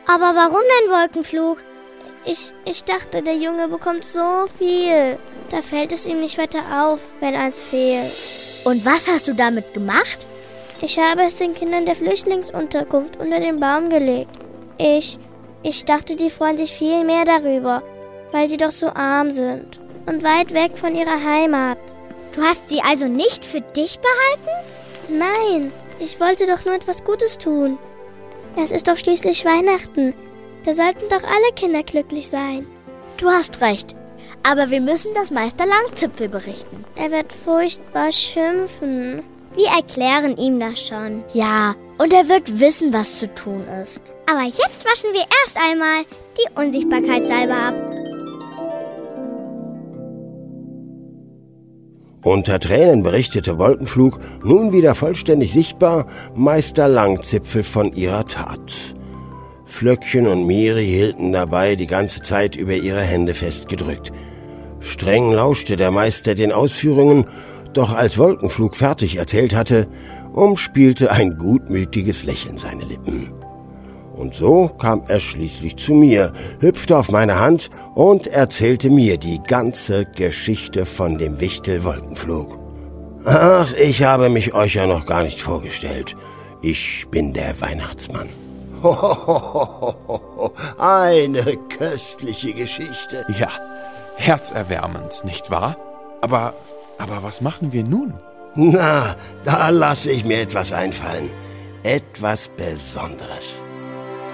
Aber warum denn Wolkenflug? Ich dachte, der Junge bekommt so viel. Da fällt es ihm nicht weiter auf, wenn eins fehlt. Und was hast du damit gemacht? Ich habe es den Kindern der Flüchtlingsunterkunft unter den Baum gelegt. Ich dachte, die freuen sich viel mehr darüber, weil sie doch so arm sind und weit weg von ihrer Heimat. Du hast sie also nicht für dich behalten? Nein, ich wollte doch nur etwas Gutes tun. Es ist doch schließlich Weihnachten. Da sollten doch alle Kinder glücklich sein. Du hast recht. Aber wir müssen das Meister Langzipfel berichten. Er wird furchtbar schimpfen. Wir erklären ihm das schon. Ja, und er wird wissen, was zu tun ist. Aber jetzt waschen wir erst einmal die Unsichtbarkeitssalbe ab. Unter Tränen berichtete Wolkenflug, nun wieder vollständig sichtbar, Meister Langzipfel von ihrer Tat. Flöckchen und Miri hielten dabei die ganze Zeit über ihre Hände festgedrückt. Streng lauschte der Meister den Ausführungen, doch als Wolkenflug fertig erzählt hatte, umspielte ein gutmütiges Lächeln seine Lippen. Und so kam er schließlich zu mir, hüpfte auf meine Hand und erzählte mir die ganze Geschichte von dem Wichtel Wolkenflug. Ach, ich habe mich euch ja noch gar nicht vorgestellt. Ich bin der Weihnachtsmann. Eine köstliche Geschichte. Ja, herzerwärmend, nicht wahr? Aber was machen wir nun? Na, da lasse ich mir etwas einfallen. Etwas Besonderes.